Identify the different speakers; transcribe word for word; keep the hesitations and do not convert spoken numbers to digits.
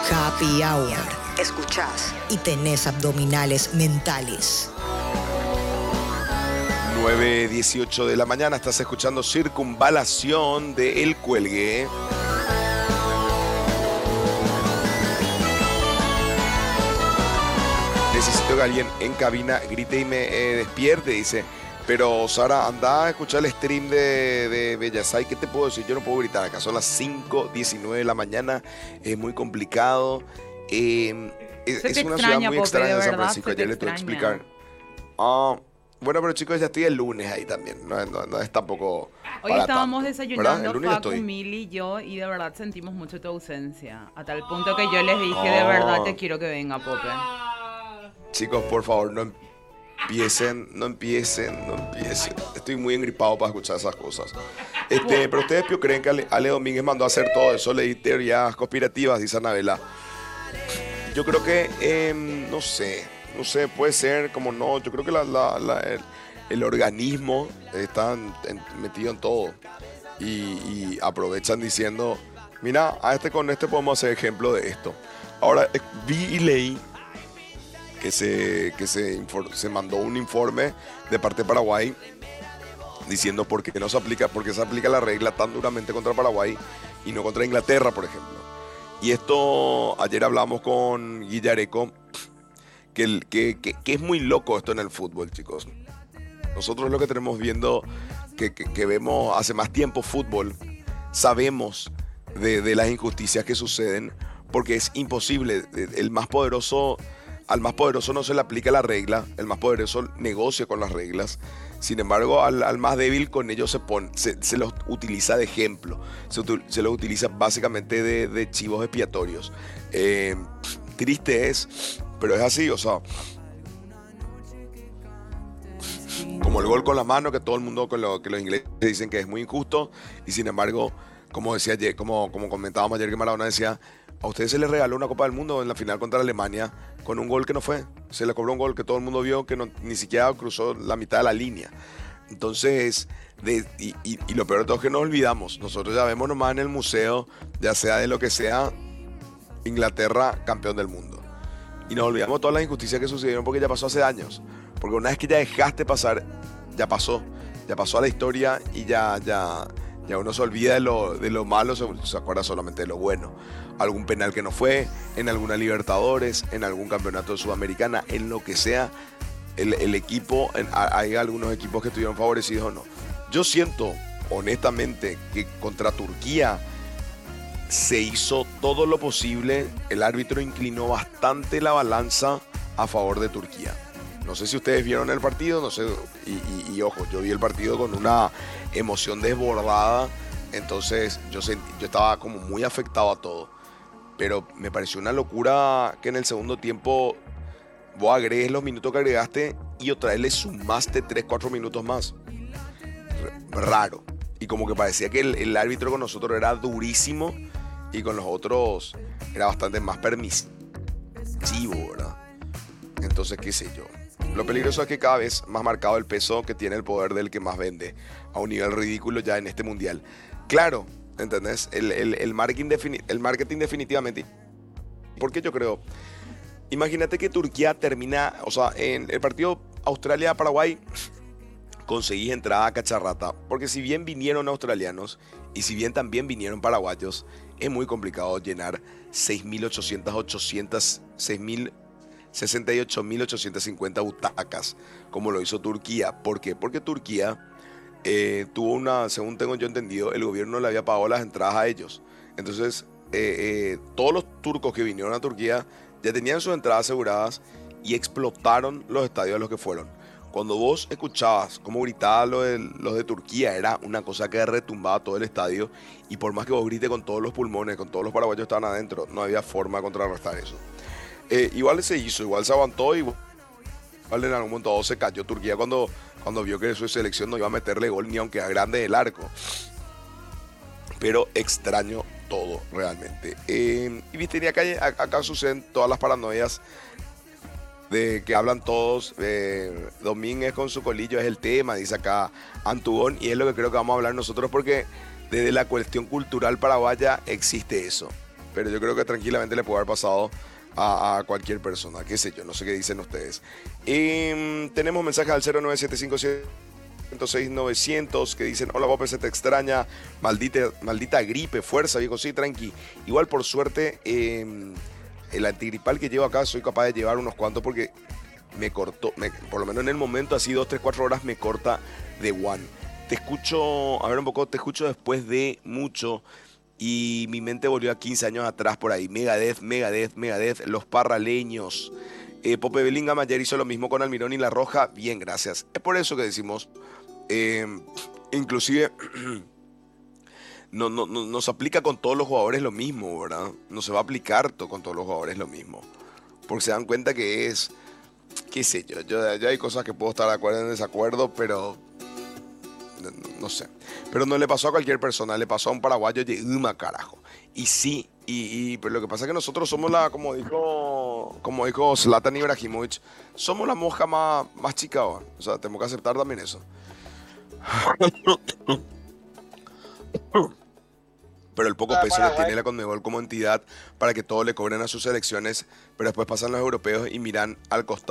Speaker 1: Happy Hour.
Speaker 2: Escuchás
Speaker 1: Y tenés abdominales mentales.
Speaker 3: nueve dieciocho de la mañana, estás escuchando Circunvalación de El Cuelgue. Necesito que alguien en cabina grite y me eh, despierte, dice. Pero Sara, anda a escuchar el stream de, de Bellasay. ¿Qué te puedo decir? Yo no puedo gritar acá. Son las cinco diecinueve de la mañana. Es muy complicado. Eh, es es una ciudad muy extraña de San Francisco. Ayer le tuve que explicar. Ah, bueno, pero chicos, ya estoy el lunes ahí también. No, no, no es tampoco.
Speaker 4: Hoy
Speaker 3: para
Speaker 4: estábamos
Speaker 3: tanto,
Speaker 4: desayunando
Speaker 3: ¿verdad?
Speaker 4: Facu,
Speaker 3: estoy.
Speaker 4: Mili y yo, y de verdad sentimos mucho tu ausencia. A tal punto que yo les dije, de verdad te quiero que venga, Pope.
Speaker 3: Chicos, por favor, no empiecen, no empiecen, no empiecen. Estoy muy engripado para escuchar esas cosas. Este, pero ustedes ¿pio creen que Ale, Ale Domínguez mandó a hacer todo eso? Leí teorías conspirativas, dice Anabela. Yo creo que, eh, no sé, no sé, puede ser, como no. Yo creo que la, la, la, el, el organismo está en, en, metido en todo. Y, y aprovechan diciendo, mira, a este con este podemos hacer ejemplo de esto. Ahora, eh, vi y leí que se, que se, infor, se mandó un informe de parte de Paraguay diciendo por qué no se aplica, por qué se aplica la regla tan duramente contra Paraguay y no contra Inglaterra, por ejemplo. Y esto, ayer hablamos con Guillareco, que, que, que, que es muy loco esto en el fútbol, chicos. Nosotros lo que tenemos viendo, que, que, que vemos hace más tiempo fútbol, sabemos de, de las injusticias que suceden, porque es imposible. El más poderoso... Al más poderoso no se le aplica la regla, el más poderoso negocia con las reglas. Sin embargo, al, al más débil con ellos se, pone, se, se los utiliza de ejemplo, se, se los utiliza básicamente de, de chivos expiatorios. Eh, triste es, pero es así, o sea, como el gol con la mano, que todo el mundo, con lo, que los ingleses dicen que es muy injusto, y sin embargo, como decía ayer, como, como comentábamos ayer que Maradona decía, a ustedes se les regaló una Copa del Mundo en la final contra Alemania con un gol que no fue. Se le cobró un gol que todo el mundo vio que no, ni siquiera cruzó la mitad de la línea. Entonces, de, y, y, y lo peor de todo es que nos olvidamos. Nosotros ya vemos nomás en el museo, ya sea de lo que sea, Inglaterra campeón del mundo. Y nos olvidamos de todas las injusticias que sucedieron porque ya pasó hace años. Porque una vez que ya dejaste pasar, ya pasó. Ya pasó a la historia y ya, ya, ya uno se olvida de lo, de lo malo, se, se acuerda solamente de lo bueno. Algún penal que no fue, en alguna Libertadores, en algún campeonato de Sudamericana, en lo que sea, el, el equipo, en, hay algunos equipos que estuvieron favorecidos o no. Yo siento, honestamente, que contra Turquía se hizo todo lo posible, el árbitro inclinó bastante la balanza a favor de Turquía. No sé si ustedes vieron el partido, no sé, y, y, y ojo, yo vi el partido con una emoción desbordada, entonces yo, sentí, yo estaba como muy afectado a todo. Pero me pareció una locura que en el segundo tiempo vos agregues los minutos que agregaste y otra vez le sumaste tres, cuatro minutos más. R- raro. Y como que parecía que el, el árbitro con nosotros era durísimo y con los otros era bastante más permisivo, ¿verdad? Entonces, qué sé yo. Lo peligroso es que cada vez más marcado el peso que tiene el poder del que más vende a un nivel ridículo ya en este mundial. Claro, ¿entendés? El, el, el, marketing, defini- el marketing definitivamente. Porque yo creo, imagínate que Turquía termina, o sea, en el partido Australia-Paraguay conseguís entrada a cacharrata. Porque si bien vinieron australianos y si bien también vinieron paraguayos, es muy complicado llenar seis mil ochocientas, ochocientas, seis mil sesenta y ocho mil ochocientas cincuenta butacas, como lo hizo Turquía. ¿Por qué? Porque Turquía eh, tuvo una, según tengo yo entendido, el gobierno le había pagado las entradas a ellos. Entonces, eh, eh, todos los turcos que vinieron a Turquía ya tenían sus entradas aseguradas y explotaron los estadios a los que fueron. Cuando vos escuchabas cómo gritaban los de, los de Turquía, era una cosa que retumbaba todo el estadio, y por más que vos grites con todos los pulmones, con todos los paraguayos que estaban adentro, no había forma de contrarrestar eso. Eh, igual se hizo, igual se aguantó, y igual en algún momento se cayó Turquía cuando, cuando vio que su selección no iba a meterle gol ni aunque a grande el arco. Pero extraño todo realmente. Eh, y viste, y acá, acá suceden todas las paranoias de que hablan todos. eh, Domínguez con su colillo es el tema, dice acá Antugón, y es lo que creo que vamos a hablar nosotros, porque desde la cuestión cultural paraguaya existe eso. pero yo creo que tranquilamente le puede haber pasado a, a cualquier persona, qué sé yo, no sé qué dicen ustedes. Eh, tenemos mensajes al cero nueve siete cinco siete cero seis novecientos que dicen: hola Bope, se te extraña, maldita, maldita gripe, fuerza viejo, sí, tranqui. Igual por suerte, eh, el antigripal que llevo acá soy capaz de llevar unos cuantos porque me cortó, me, por lo menos en el momento, así dos, tres, cuatro horas me corta de one. Te escucho, a ver un poco, te escucho después de mucho y mi mente volvió a quince años atrás por ahí. Megadeth, Megadeth, Megadeth, Los Parraleños. Eh, Pope Bellingham ayer hizo lo mismo con Almirón y La Roja. Bien, gracias. Es por eso que decimos, eh, inclusive, no, no, no, nos aplica con todos los jugadores lo mismo, ¿verdad? No se va a aplicar to- con todos los jugadores lo mismo. Porque se dan cuenta que es, qué sé yo, yo, ya hay cosas que puedo estar de acuerdo en desacuerdo, pero no, no sé. Pero no le pasó a cualquier persona, le pasó a un paraguayo de Uma, carajo. Y sí, y, y- pero lo que pasa es que nosotros somos la, como dijo, como dijo Zlatan Ibrahimovic, somos la mosca más, más chica, ¿va? O sea, tenemos que aceptar también eso. Pero el poco
Speaker 2: Ah,
Speaker 3: peso que
Speaker 2: Paraguay.
Speaker 3: tiene la Conmebol como entidad para que todo le cobren a sus selecciones, pero después pasan los europeos y miran al costado.